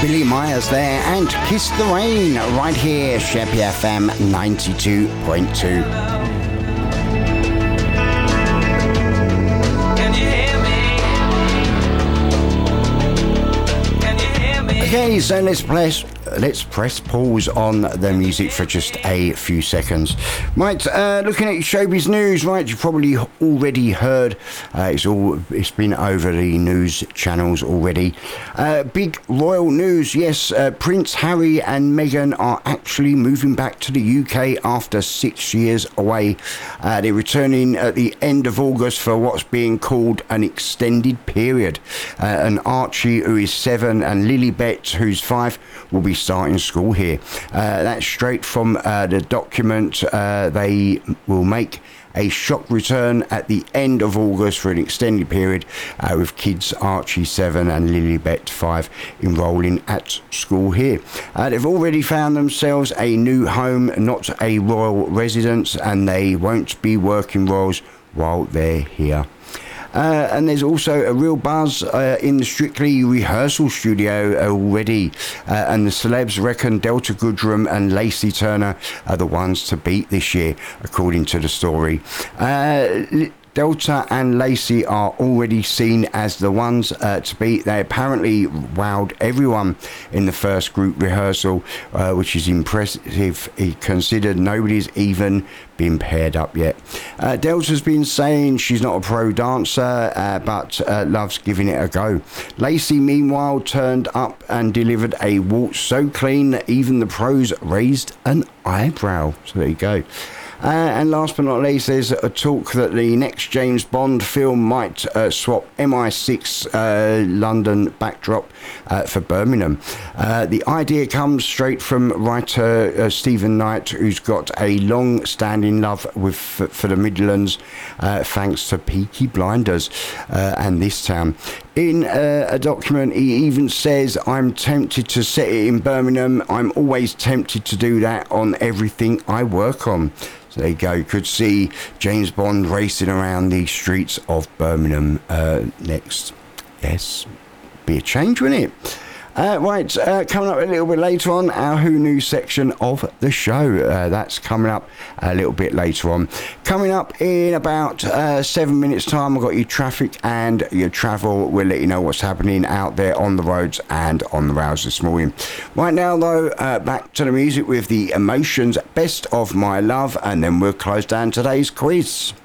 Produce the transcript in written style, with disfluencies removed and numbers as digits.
Billy Myers there, and Kiss the Rain right here, Sheppey FM 92.2. Okay, so let's press pause on the music for just a few seconds. Right, looking at showbiz news. Right, you've probably already heard. It's been over the news channels already. Big royal news. Yes, Prince Harry and Meghan are actually moving back to the UK after 6 years away. They're returning at the end of August for what's being called an extended period. And Archie, who is 7, and Lilibet, who's 5, will be starting school here. That's straight from the document. They will make a shock return at the end of August for an extended period, with kids Archie 7 and Lilibet 5 enrolling at school here. They've already found themselves a new home, not a royal residence, and they won't be working royals while they're here. And there's also a real buzz in the Strictly rehearsal studio already, and the celebs reckon Delta Goodrem and Lacey Turner are the ones to beat this year, according to the story. Delta and Lacey are already seen as the ones to beat. They apparently wowed everyone in the first group rehearsal, which is impressive considered nobody's even been paired up yet. Delta's been saying she's not a pro dancer, but loves giving it a go. Lacey, meanwhile, turned up and delivered a waltz so clean that even the pros raised an eyebrow. So there you go. And last but not least, there's a talk that the next James Bond film might swap MI6 London backdrop for Birmingham. The idea comes straight from writer Stephen Knight, who's got a long-standing love for the Midlands, thanks to Peaky Blinders and this town. In a document, he even says, "I'm tempted to set it in Birmingham. I'm always tempted to do that on everything I work on." So there you go. You could see James Bond racing around the streets of Birmingham next. Yes, be a change, wouldn't it? Right, coming up a little bit later on, our Who Knew section of the show. That's coming up a little bit later on. Coming up in about 7 minutes' time, I've got your traffic and your travel. We'll let you know what's happening out there on the roads and on the rails this morning. Right now, though, back to the music with the Emotions, Best of My Love, and then we'll close down today's quiz.